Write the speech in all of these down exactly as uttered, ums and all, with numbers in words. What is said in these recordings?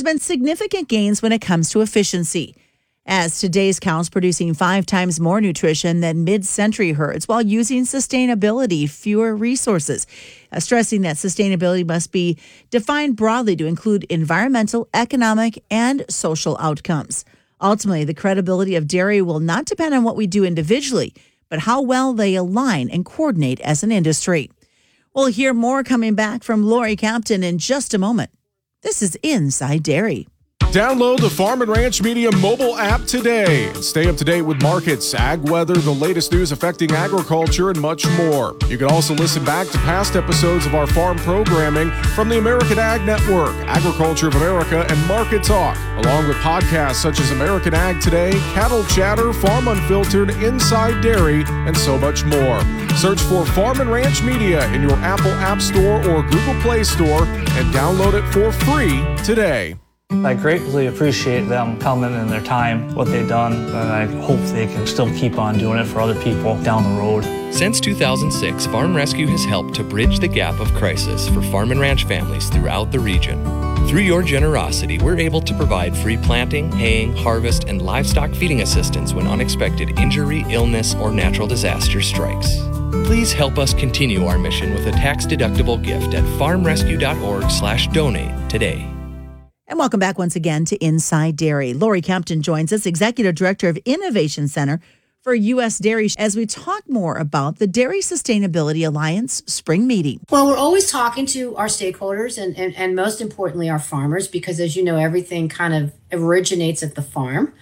there's been significant gains when it comes to efficiency, as today's cows producing five times more nutrition than mid-century herds while using sustainability, fewer resources, uh, stressing that sustainability must be defined broadly to include environmental, economic, and social outcomes. Ultimately, the credibility of dairy will not depend on what we do individually, but how well they align and coordinate as an industry. We'll hear more coming back from Lori Captain in just a moment. This is Inside Dairy. Download the Farm and Ranch Media mobile app today and stay up to date with markets, ag weather, the latest news affecting agriculture, and much more. You can also listen back to past episodes of our farm programming from the American Ag Network, Agriculture of America, and Market Talk, along with podcasts such as American Ag Today, Cattle Chatter, Farm Unfiltered, Inside Dairy, and so much more. Search for Farm and Ranch Media in your Apple App Store or Google Play Store and download it for free today. I greatly appreciate them coming and their time, what they've done, and I hope they can still keep on doing it for other people down the road. Since two thousand six, Farm Rescue has helped to bridge the gap of crisis for farm and ranch families throughout the region. Through your generosity, we're able to provide free planting, haying, harvest, and livestock feeding assistance when unexpected injury, illness, or natural disaster strikes. Please help us continue our mission with a tax-deductible gift at farmrescue.org slash donate today. And welcome back once again to Inside Dairy. Lori Captain joins us, Executive Director of Innovation Center for U S Dairy, as we talk more about the Dairy Sustainability Alliance spring meeting. Well, we're always talking to our stakeholders and, and, and most importantly, our farmers, because as you know, everything kind of originates at the farm.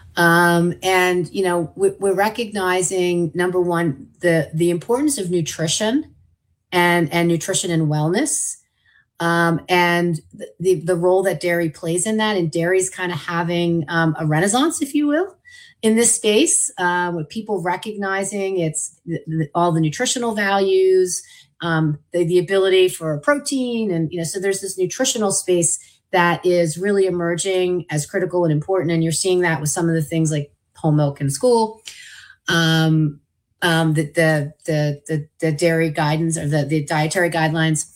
Um, and, you know, we're, we're recognizing, number one, the, the importance of nutrition and, and nutrition and wellness. Um, and the, the role that dairy plays in that, and dairy's kind of having um, a renaissance, if you will, in this space, uh, with people recognizing it's the, the, all the nutritional values, um, the, the ability for protein. And, you know, so there's this nutritional space that is really emerging as critical and important. And you're seeing that with some of the things like whole milk in school, um, um, the, the, the, the, the dairy guidance or the, the dietary guidelines.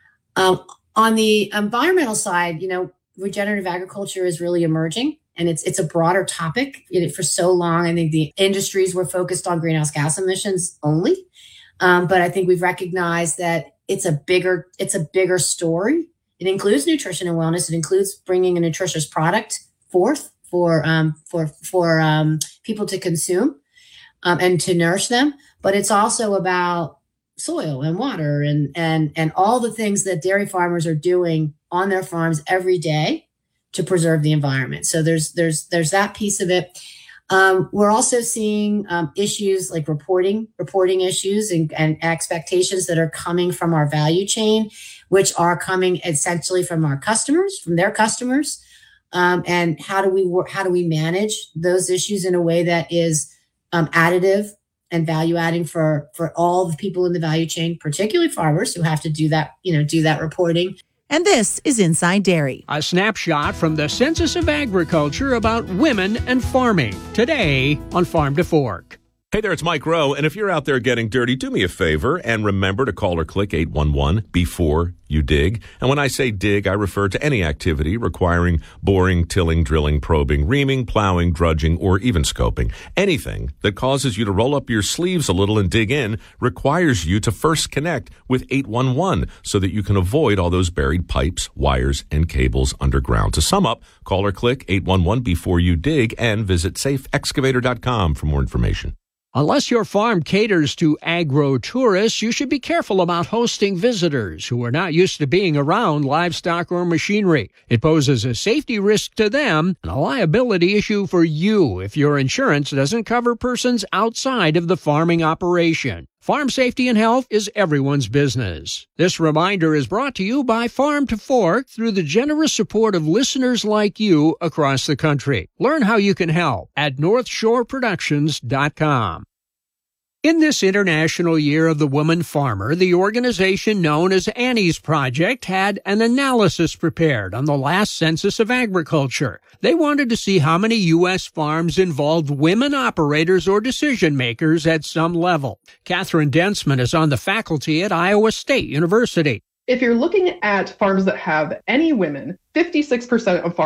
Um, on the environmental side, you know, regenerative agriculture is really emerging, and it's it's a broader topic. It, for so long, I think the industries were focused on greenhouse gas emissions only, um, but I think we've recognized that it's a bigger it's a bigger story. It includes nutrition and wellness. It includes bringing a nutritious product forth for um, for for um, people to consume um, and to nourish them. But it's also about soil and water and and and all the things that dairy farmers are doing on their farms every day to preserve the environment. So there's there's there's that piece of it. Um, we're also seeing um, issues like reporting, reporting issues and, and expectations that are coming from our value chain, which are coming essentially from our customers, from their customers. Um, and how do we work? How do we manage those issues in a way that is um, additive and value adding for, for all the people in the value chain, particularly farmers who have to do that, you know, do that reporting. And this is Inside Dairy. A snapshot from the Census of Agriculture about women and farming. Today on Farm to Fork. Hey there, it's Mike Rowe, and if you're out there getting dirty, do me a favor and remember to call or click eight one one before you dig. And when I say dig, I refer to any activity requiring boring, tilling, drilling, probing, reaming, plowing, drudging, or even scoping. Anything that causes you to roll up your sleeves a little and dig in requires you to first connect with eight one one so that you can avoid all those buried pipes, wires, and cables underground. To sum up, call or click eight one one before you dig and visit safe excavator dot com for more information. Unless your farm caters to agro-tourists, you should be careful about hosting visitors who are not used to being around livestock or machinery. It poses a safety risk to them and a liability issue for you if your insurance doesn't cover persons outside of the farming operation. Farm safety and health is everyone's business. This reminder is brought to you by Farm to Fork through the generous support of listeners like you across the country. Learn how you can help at north shore productions dot com. In this International Year of the Woman Farmer, the organization known as Annie's Project had an analysis prepared on the last Census of Agriculture. They wanted to see how many U S farms involved women operators or decision makers at some level. Catherine Densman is on the faculty at Iowa State University. If you're looking at farms that have any women, fifty-six percent of farms